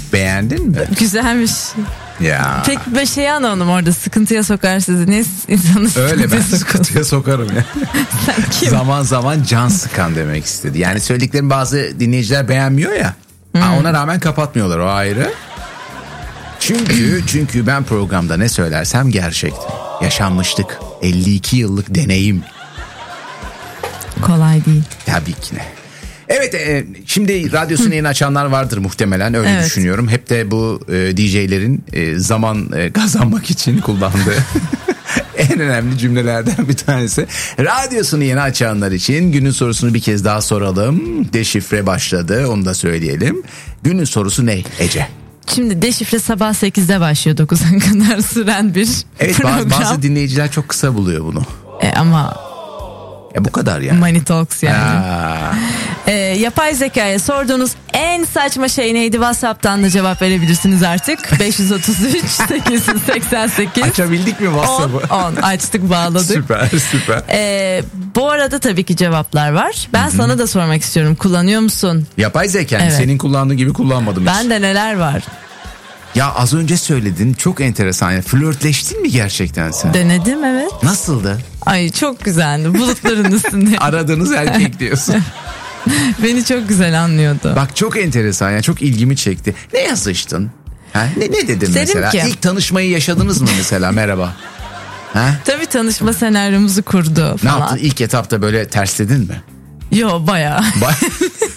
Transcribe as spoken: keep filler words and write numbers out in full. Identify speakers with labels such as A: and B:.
A: Beğendin mi?
B: Güzelmiş.
A: Ya.
B: Pek bir şey anlamadım orada, sıkıntıya sokar sizi. Ne insanı
A: Öyle, ben
B: sıkıntıya
A: sıkıntıya sokarım ya.
B: Sen kim?
A: Zaman zaman can sıkan demek istedi. Yani söylediklerim bazı dinleyiciler beğenmiyor ya. Hmm. Ha, ona rağmen kapatmıyorlar, o ayrı. Çünkü çünkü ben programda ne söylersem gerçekti. Yaşanmışlık. elli iki yıllık deneyim.
B: Kolay değil.
A: Tabii ki ne. Evet, e, şimdi radyosunu yeni açanlar vardır muhtemelen, öyle
B: evet.
A: düşünüyorum. Hep de bu e, D J'lerin e, zaman e, kazanmak için kullandığı en önemli cümlelerden bir tanesi. Radyosunu yeni açanlar için günün sorusunu bir kez daha soralım. Deşifre başladı, onu da söyleyelim. Günün sorusu ne Ece?
B: Şimdi deşifre sabah sekizde başlıyor, dokuza kadar süren bir
A: evet,
B: program.
A: Bazı, bazı dinleyiciler çok kısa buluyor bunu.
B: E, ama...
A: E bu kadar yani.
B: Money Talks yani.
A: Ee,
B: yapay zekaya sorduğunuz en saçma şey neydi? WhatsApp'tan da cevap verebilirsiniz artık. beş yüz otuz üç sekiz yüz seksen sekiz.
A: Açabildik mi WhatsApp'ı?
B: on açtık, bağladık.
A: Süper süper.
B: Ee, bu arada tabii ki cevaplar var. Ben Hı-hı. sana da sormak istiyorum. Kullanıyor musun?
A: Yapay zeka. Evet. Senin kullandığın gibi kullanmadım hiç.
B: Ben de neler var?
A: Ya az önce söyledin, çok enteresan. Yani flörtleştin mi gerçekten sen?
B: Denedim, evet.
A: Nasıldı?
B: Ay çok güzeldi. Bulutların üstünde.
A: Aradığınız erkek diyorsun.
B: Beni çok güzel anlıyordu.
A: Bak çok enteresan, yani çok ilgimi çekti. Ne yazıştın? Ha? Ne, ne dedin
B: Dedim
A: mesela?
B: ki...
A: İlk tanışmayı yaşadınız mı mesela? Merhaba. Ha?
B: Tabii tanışma senaryomuzu kurdu falan.
A: Ne yaptın? İlk etapta böyle tersledin mi?
B: Yo, bayağı.